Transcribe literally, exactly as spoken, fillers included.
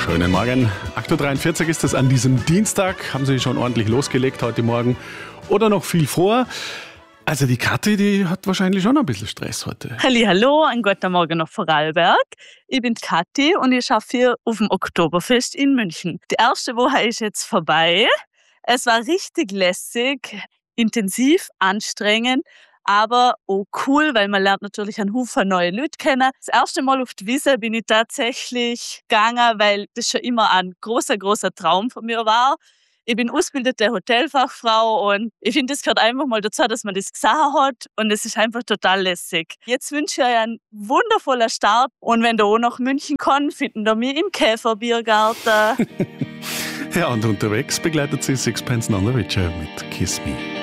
Schönen Morgen. acht Uhr dreiundvierzig ist es an diesem Dienstag. Haben Sie schon ordentlich losgelegt heute Morgen oder noch viel vor? Also die Kathi, die hat wahrscheinlich schon ein bisschen Stress heute. Hallihallo, einen guten Morgen nach Vorarlberg. Ich bin Kathi und ich arbeite hier auf dem Oktoberfest in München. Die erste Woche ist jetzt vorbei. Es war richtig lässig, intensiv, anstrengend, aber auch cool, weil man lernt natürlich einen Haufen neue Leute kennen. Das erste Mal auf die Wiese bin ich tatsächlich gegangen, weil das schon immer ein großer, großer Traum von mir war. Ich bin ausgebildete Hotelfachfrau und ich finde, das gehört einfach mal dazu, dass man das gesehen hat und es ist einfach total lässig. Jetzt wünsche ich euch einen wundervollen Start und wenn ihr auch nach München kommt, finden wir mich im Käferbiergarten. Ja, und unterwegs begleitet sie Sixpence None the Richer mit Kiss Me.